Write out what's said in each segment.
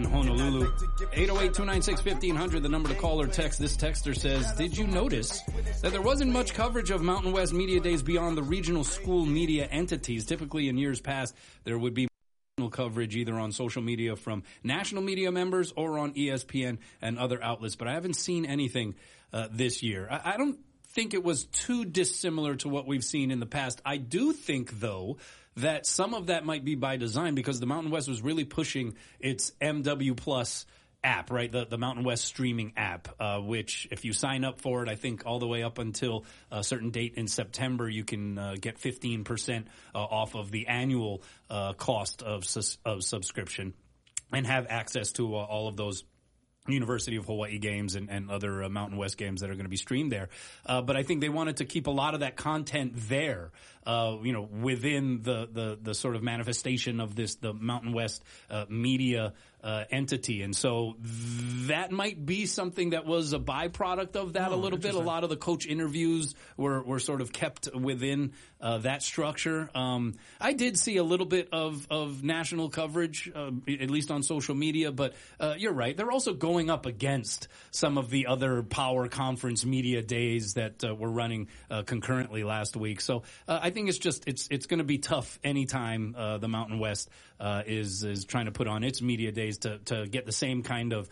Honolulu. 808-296-1500, the number to call or text. This texter says, did you notice that there wasn't much coverage of Mountain West Media Days beyond the regional school media entities? Typically in years past, there would be coverage either on social media from national media members or on ESPN and other outlets, but I haven't seen anything this year. I don't think it was too dissimilar to what we've seen in the past. I do think, though, that some of that might be by design because the Mountain West was really pushing its MW Plus app, right? The Mountain West streaming app, which if you sign up for it, I think all the way up until a certain date in September, you can get 15% off of the annual cost of subscription and have access to all of those University of Hawaii games and other Mountain West games that are going to be streamed there. But I think they wanted to keep a lot of that content there, within the sort of manifestation of the Mountain West media entity. And so that might be something that was a byproduct of that a little bit. A lot of the coach interviews were sort of kept within that structure. I did see a little bit of national coverage, at least on social media, but you're right. They're also going up against some of the other power conference media days that were running concurrently last week. So I think it's going to be tough anytime the Mountain West is trying to put on its media days to get the same kind of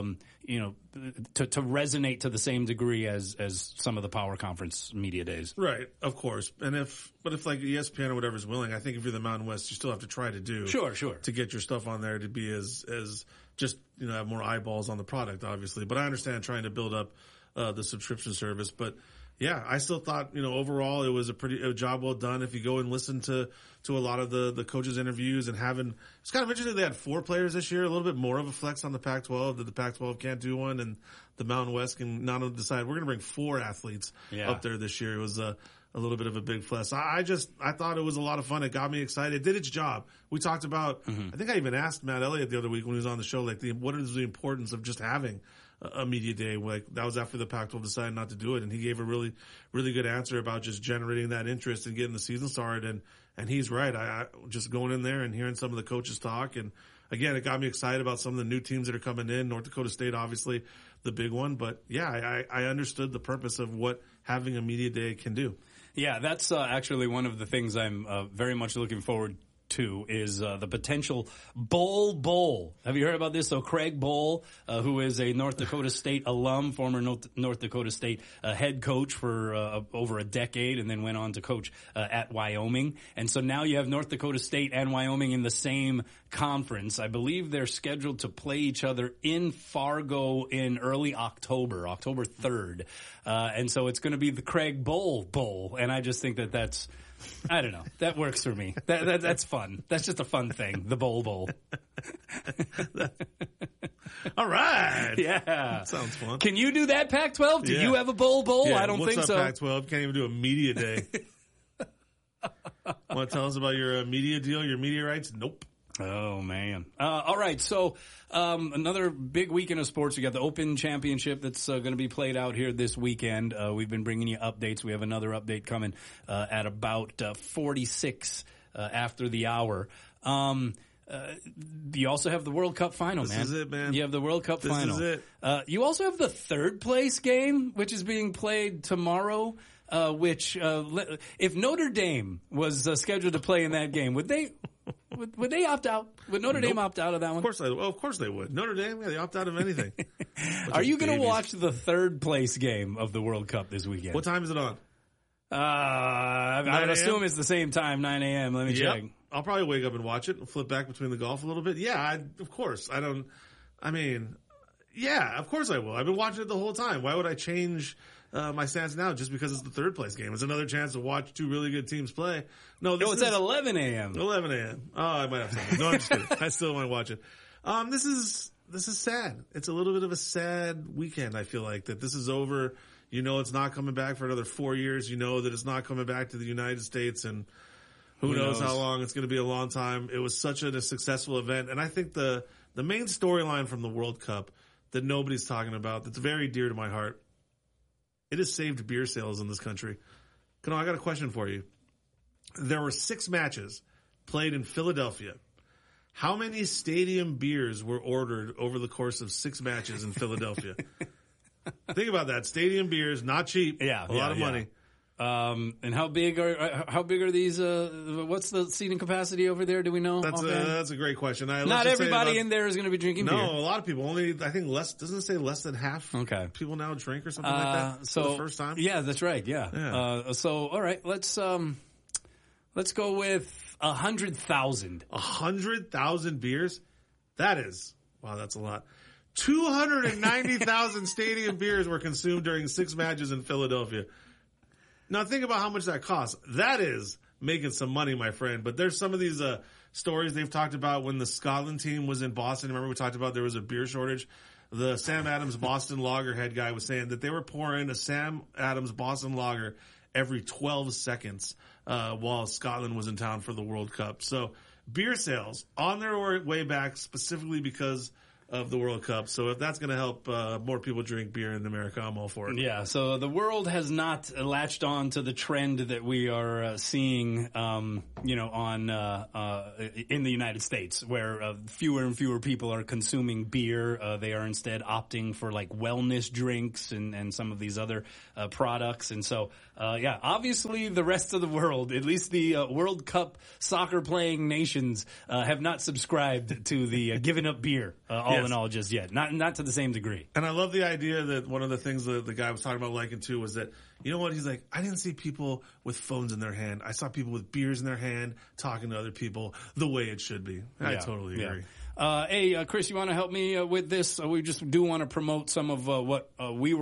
to resonate to the same degree as some of the power conference media days. Right, of course. And if like ESPN or whatever is willing, I think if you're the Mountain West, you still have to try to do sure to get your stuff on there to be as just have more eyeballs on the product, obviously. But I understand trying to build up the subscription service. But yeah, I still thought overall it was a job well done. If you go and listen to a lot of the coaches' interviews and it's kind of interesting they had 4 players this year, a little bit more of a flex on the Pac-12 that the Pac-12 can't do one, and the Mountain West can not only decide we're going to bring 4 athletes up there this year. It was a little bit of a big flex. I thought it was a lot of fun. It got me excited. It did its job. We talked about, I think I even asked Matt Elliott the other week when he was on the show, what is the importance of just having a media day? That was after the Pac-12 decided not to do it, and he gave a really, really good answer about just generating that interest and getting the season started. And he's right. I just going in there and hearing some of the coaches talk, and again, it got me excited about some of the new teams that are coming in. North Dakota State, obviously, the big one. But yeah, I understood the purpose of what having a media day can do. Yeah, that's actually one of the things I'm very much looking forward to is the potential Bowl. Have you heard about this? So Craig Bowl, who is a North Dakota State alum, former North Dakota State head coach for over a decade, and then went on to coach at Wyoming. And so now you have North Dakota State and Wyoming in the same conference. I believe they're scheduled to play each other in Fargo in early October 3rd. And so it's going to be the Craig Bowl. And I just think that's, I don't know. That works for me. That's fun. That's just a fun thing. The Bowl. All right. Yeah. That sounds fun. Can you do that, Pac-12? Do you have a Bowl? Yeah. I don't think so. What's up, Pac-12? Can't even do a media day. Want to tell us about your media deal, your media rights? Nope. Oh, man. All right. So, another big weekend of sports. We got the Open Championship that's going to be played out here this weekend. We've been bringing you updates. We have another update coming at about 46 after the hour. You also have the World Cup final, man. This is it, man. You have the World Cup final. This is it. You also have the third place game, which is being played tomorrow. If Notre Dame was scheduled to play in that game, would they opt out? Would Notre Dame opt out of that one? Of course they would. Notre Dame, they opt out of anything. Are you going to watch the third place game of the World Cup this weekend? What time is it on? I'd assume it's the same time, 9 a.m. Let me check. I'll probably wake up and watch it and flip back between the golf a little bit. Yeah, of course. Of course I will. I've been watching it the whole time. Why would I change my stance now just because it's the third place game? It's another chance to watch two really good teams play. No, it's at 11 a.m. 11 a.m. Oh, I might have something. No, I'm just kidding. I still want to watch it. This is sad. It's a little bit of a sad weekend. I feel like that this is over. You know, it's not coming back for another 4 years. You know that it's not coming back to the United States, and who knows how long. It's going to be a long time. It was such a successful event. And I think the main storyline from the World Cup that nobody's talking about, that's very dear to my heart, it has saved beer sales in this country. Kano, I got a question for you. There were 6 matches played in Philadelphia. How many stadium beers were ordered over the course of 6 matches in Philadelphia? Think about that. Stadium beers, not cheap. Yeah, a lot of money. And how big are these? What's the seating capacity over there? Do we know? That's a great question. Not everybody in there is going to be drinking beer. No, a lot of people. Only, I think doesn't it say less than half people now drink or something like that for the first time? Yeah, that's right. Yeah. So, all right, let's go with 100,000. 100,000 beers? That's a lot. 290,000 stadium beers were consumed during 6 matches in Philadelphia. Now think about how much that costs. That is making some money, my friend. But there's some of these stories they've talked about when the Scotland team was in Boston. Remember we talked about there was a beer shortage? The Sam Adams Boston Lager head guy was saying that they were pouring a Sam Adams Boston Lager every 12 seconds while Scotland was in town for the World Cup. So beer sales on their way back specifically because of the World Cup. So if that's going to help more people drink beer in America, I'm all for it. Yeah, so the world has not latched on to the trend that we are seeing, in the United States, where fewer and fewer people are consuming beer. They are instead opting for like wellness drinks and some of these other products. And so, obviously the rest of the world, at least the World Cup soccer playing nations, have not subscribed to the giving up beer in all just yet. Not to the same degree. And I love the idea that one of the things that the guy was talking about liking too was that, you know what, he's like, I didn't see people with phones in their hand. I saw people with beers in their hand talking to other people the way it should be. I totally agree. Hey, Chris, you want to help me with this? We just do want to promote some of what we were